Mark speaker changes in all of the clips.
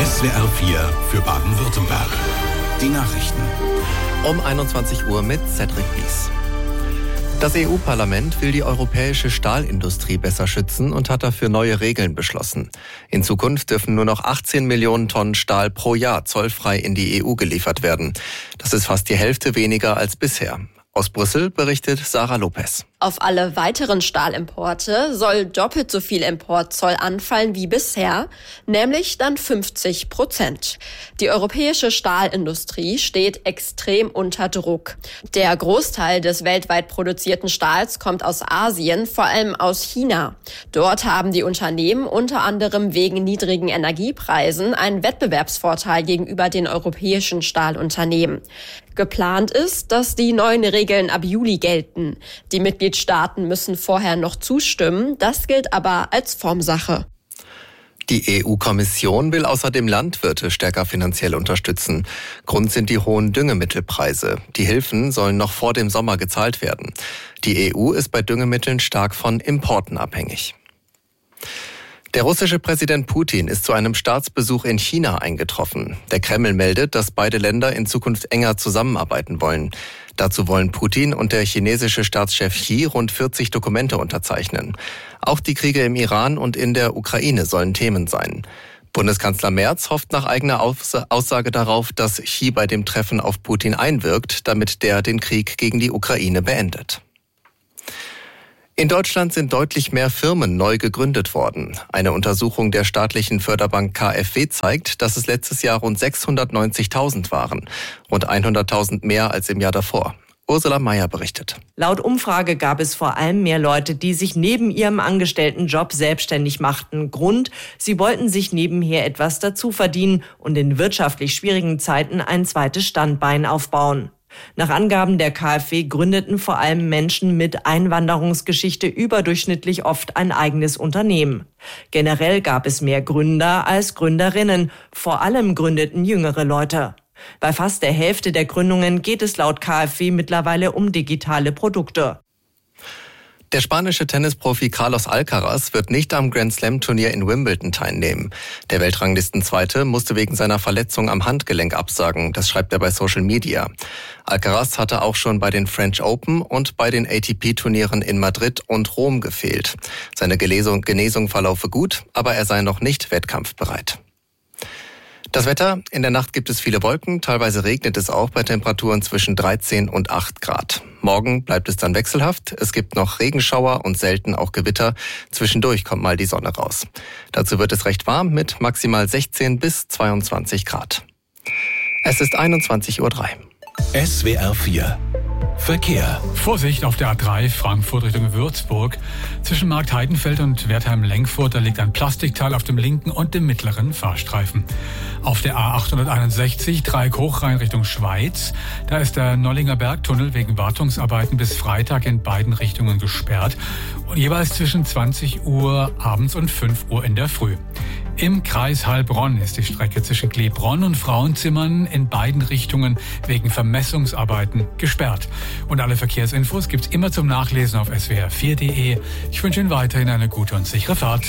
Speaker 1: SWR 4 für Baden-Württemberg. Die Nachrichten.
Speaker 2: Um 21 Uhr mit Cedric Bies. Das EU-Parlament will die europäische Stahlindustrie besser schützen und hat dafür neue Regeln beschlossen. In Zukunft dürfen nur noch 18 Millionen Tonnen Stahl pro Jahr zollfrei in die EU geliefert werden. Das ist fast die Hälfte weniger als bisher. Aus Brüssel berichtet Sarah Lopez.
Speaker 3: Auf alle weiteren Stahlimporte soll doppelt so viel Importzoll anfallen wie bisher, nämlich dann 50%. Die europäische Stahlindustrie steht extrem unter Druck. Der Großteil des weltweit produzierten Stahls kommt aus Asien, vor allem aus China. Dort haben die Unternehmen unter anderem wegen niedrigen Energiepreisen einen Wettbewerbsvorteil gegenüber den europäischen Stahlunternehmen. Geplant ist, dass die neuen Regeln ab Juli gelten. Die Mitgliedstaaten müssen vorher noch zustimmen. Das gilt aber als Formsache.
Speaker 2: Die EU-Kommission will außerdem Landwirte stärker finanziell unterstützen. Grund sind die hohen Düngemittelpreise. Die Hilfen sollen noch vor dem Sommer gezahlt werden. Die EU ist bei Düngemitteln stark von Importen abhängig. Der russische Präsident Putin ist zu einem Staatsbesuch in China eingetroffen. Der Kreml meldet, dass beide Länder in Zukunft enger zusammenarbeiten wollen. Dazu wollen Putin und der chinesische Staatschef Xi rund 40 Dokumente unterzeichnen. Auch die Kriege im Iran und in der Ukraine sollen Themen sein. Bundeskanzler Merz hofft nach eigener Aussage darauf, dass Xi bei dem Treffen auf Putin einwirkt, damit der den Krieg gegen die Ukraine beendet. In Deutschland sind deutlich mehr Firmen neu gegründet worden. Eine Untersuchung der staatlichen Förderbank KfW zeigt, dass es letztes Jahr rund 690.000 waren. Rund 100.000 mehr als im Jahr davor. Ursula Meyer berichtet.
Speaker 4: Laut Umfrage gab es vor allem mehr Leute, die sich neben ihrem Angestelltenjob selbstständig machten. Grund: sie wollten sich nebenher etwas dazu verdienen und in wirtschaftlich schwierigen Zeiten ein zweites Standbein aufbauen. Nach Angaben der KfW gründeten vor allem Menschen mit Einwanderungsgeschichte überdurchschnittlich oft ein eigenes Unternehmen. Generell gab es mehr Gründer als Gründerinnen. Vor allem gründeten jüngere Leute. Bei fast der Hälfte der Gründungen geht es laut KfW mittlerweile um digitale Produkte.
Speaker 2: Der spanische Tennisprofi Carlos Alcaraz wird nicht am Grand-Slam-Turnier in Wimbledon teilnehmen. Der Weltranglistenzweite musste wegen seiner Verletzung am Handgelenk absagen. Das schreibt er bei Social Media. Alcaraz hatte auch schon bei den French Open und bei den ATP-Turnieren in Madrid und Rom gefehlt. Seine Genesung verlaufe gut, aber er sei noch nicht wettkampfbereit. Das Wetter: in der Nacht gibt es viele Wolken, teilweise regnet es auch bei Temperaturen zwischen 13 und 8 Grad. Morgen bleibt es dann wechselhaft, es gibt noch Regenschauer und selten auch Gewitter. Zwischendurch kommt mal die Sonne raus. Dazu wird es recht warm mit maximal 16 bis 22 Grad. Es ist 21:03 Uhr.
Speaker 1: SWR 4 Verkehr.
Speaker 5: Vorsicht auf der A3 Frankfurt Richtung Würzburg. Zwischen Markt Heidenfeld und Wertheim-Lenkfurt, da liegt ein Plastikteil auf dem linken und dem mittleren Fahrstreifen. Auf der A861 Dreieck Hochrhein Richtung Schweiz. Da ist der Nollinger Bergtunnel wegen Wartungsarbeiten bis Freitag in beiden Richtungen gesperrt. Und jeweils zwischen 20 Uhr abends und 5 Uhr in der Früh. Im Kreis Heilbronn ist die Strecke zwischen Glebronn und Frauenzimmern in beiden Richtungen wegen Vermessungsarbeiten gesperrt. Und alle Verkehrsinfos gibt's immer zum Nachlesen auf swr4.de. Ich wünsche Ihnen weiterhin eine gute und sichere Fahrt.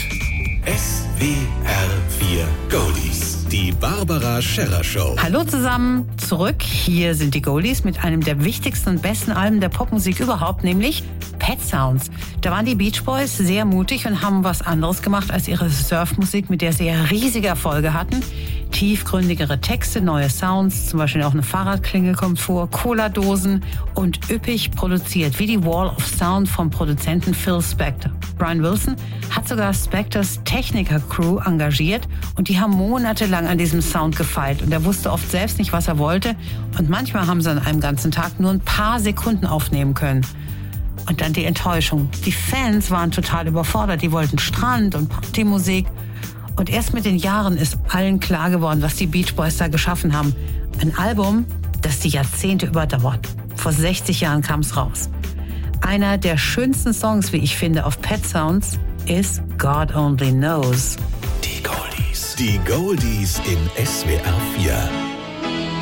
Speaker 1: SWR 4 Goldies. Die Barbara Scherrer Show.
Speaker 6: Hallo zusammen, zurück. Hier sind die Goldies mit einem der wichtigsten und besten Alben der Popmusik überhaupt, nämlich Pet Sounds. Da waren die Beach Boys sehr mutig und haben was anderes gemacht als ihre Surfmusik, mit der sie ja riesige Erfolge hatten. Tiefgründigere Texte, neue Sounds, zum Beispiel auch eine Fahrradklingel kommt vor, Cola-Dosen und üppig produziert, wie die Wall of Sound vom Produzenten Phil Spector. Brian Wilson hat sogar Spectors Techniker-Crew engagiert und die haben monatelang an diesem Sound gefeilt und er wusste oft selbst nicht, was er wollte und manchmal haben sie an einem ganzen Tag nur ein paar Sekunden aufnehmen können. Und dann die Enttäuschung. Die Fans waren total überfordert, die wollten Strand und Partymusik. Und erst mit den Jahren ist allen klar geworden, was die Beach Boys da geschaffen haben. Ein Album, das die Jahrzehnte überdauert. Vor 60 Jahren kam es raus. Einer der schönsten Songs, wie ich finde, auf Pet Sounds ist God Only Knows.
Speaker 1: Die Goldies. Die Goldies in SWR 4.